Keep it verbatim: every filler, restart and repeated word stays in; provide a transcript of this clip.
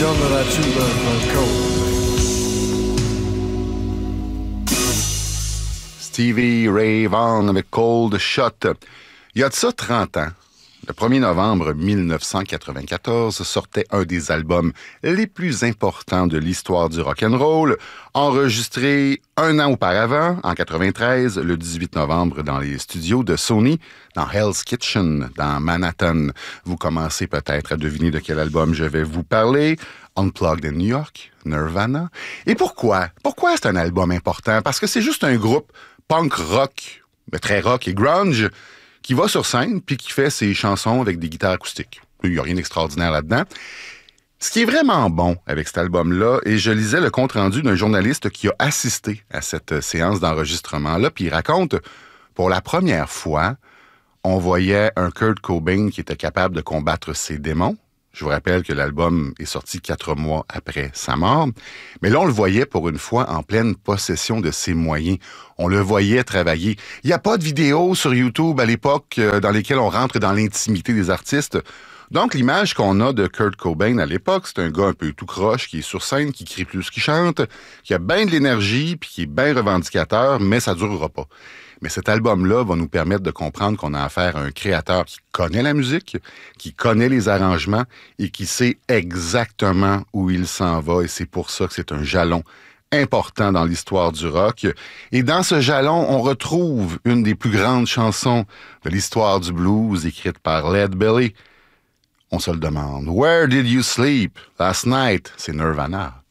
John la tuba Franco. Stevie Ray Vaughan avec Cold Shot. Il y a de ça trente ans, le premier novembre mille neuf cent quatre-vingt-quatorze, sortait un des albums les plus importants de l'histoire du rock'n'roll, enregistré un an auparavant, en quatre-vingt-treize, le dix-huit novembre, dans les studios de Sony, dans Hell's Kitchen, dans Manhattan. Vous commencez peut-être à deviner de quel album je vais vous parler. Unplugged in New York, Nirvana. Et pourquoi? Pourquoi c'est un album important? Parce que c'est juste un groupe punk rock, mais très rock et grunge, qui va sur scène puis qui fait ses chansons avec des guitares acoustiques. Il n'y a rien d'extraordinaire là-dedans. Ce qui est vraiment bon avec cet album-là, et je lisais le compte-rendu d'un journaliste qui a assisté à cette séance d'enregistrement-là, puis il raconte, pour la première fois, on voyait un Kurt Cobain qui était capable de combattre ses démons. Je vous rappelle que l'album est sorti quatre mois après sa mort. Mais là, on le voyait pour une fois en pleine possession de ses moyens. On le voyait travailler. Il n'y a pas de vidéos sur YouTube à l'époque euh, dans lesquelles on rentre dans l'intimité des artistes. Donc, l'image qu'on a de Kurt Cobain à l'époque, c'est un gars un peu tout croche, qui est sur scène, qui crie plus qu'il chante, qui a bien de l'énergie, puis qui est bien revendicateur, mais ça ne durera pas. Mais cet album-là va nous permettre de comprendre qu'on a affaire à un créateur qui connaît la musique, qui connaît les arrangements et qui sait exactement où il s'en va. Et c'est pour ça que c'est un jalon important dans l'histoire du rock. Et dans ce jalon, on retrouve une des plus grandes chansons de l'histoire du blues, écrite par Lead Belly. On se le demande. Where did you sleep last night? C'est Nirvana.